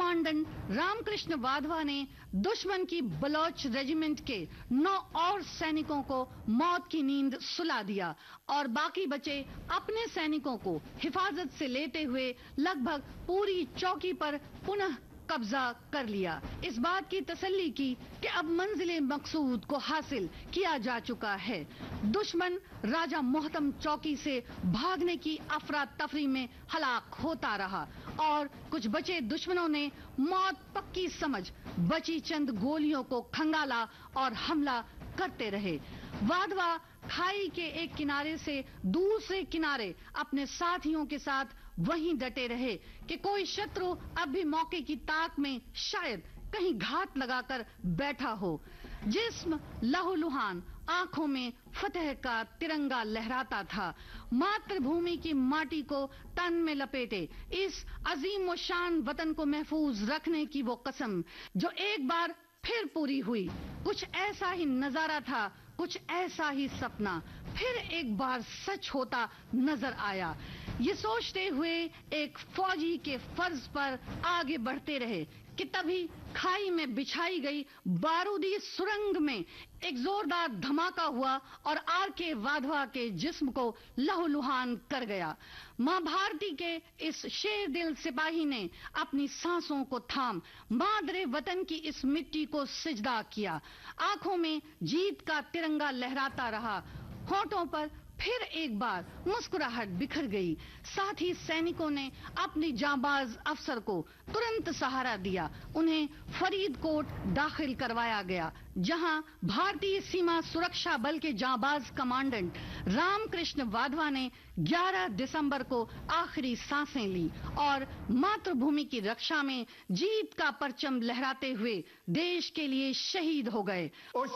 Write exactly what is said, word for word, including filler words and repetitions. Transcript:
Commandant Ramakrishna Wadhwa ने दुश्मन की बलोच रेजिमेंट के नौ और सैनिकों को मौत की नींद सुला दिया और बाकी बचे अपने सैनिकों को हिफाजत से लेते हुए लगभग पूरी चौकी पर पुनः कब्जा कर लिया। इस बात की तसल्ली की कि अब मंजिले मकसूद को हासिल किया जा चुका है। दुश्मन राजा मोहतम चौकी से भागने की अफरा तफरी में हलाक होता रहा और कुछ बचे दुश्मनों ने मौत पक्की समझ बची चंद गोलियों को खंगाला और हमला करते रहे। वाधवा खाई के एक किनारे से दूसरे किनारे अपने साथियों के साथ वहीं डटे रहे कि कोई शत्रु अब भी मौके की ताक में शायद कहीं घात लगाकर बैठा हो। जिस्म लहूलुहान, आंखों में फतेह का तिरंगा लहराता था। मातृभूमि की माटी को तन में लपेटे इस अजीम व शान वतन को महफूज रखने की वो कसम जो एक बार फिर पूरी हुई। कुछ ऐसा ही नजारा था, कुछ ऐसा ही सपना फिर एक बार सच होता नजर आया। ये सोचते हुए एक फौजी के फर्ज पर आगे बढ़ते रहे कि तभी खाई में बिछाई गई बारूदी सुरंग में एक जोरदार धमाका हुआ और आर के वाधवा के जिस्म को लहूलुहान कर गया। मां भारती के इस शेर दिल सिपाही ने अपनी सांसों को थाम मादरे वतन की इस मिट्टी को सिजदा किया। आंखों में जीत का तिरंगा लहराता रहा, होठों पर फिर एक बार मुस्कुराहट बिखर गई। साथ ही सैनिकों ने अपनी जांबाज अफसर को तुरंत सहारा दिया। उन्हें फरीदकोट दाखिल करवाया गया, जहां भारतीय सीमा सुरक्षा बल के जांबाज कमांडेंट रामकृष्ण वाधवा ने ग्यारह दिसंबर को आखिरी सांसें ली और मातृभूमि की रक्षा में जीत का परचम लहराते हुए देश के लिए शहीद हो गए। उस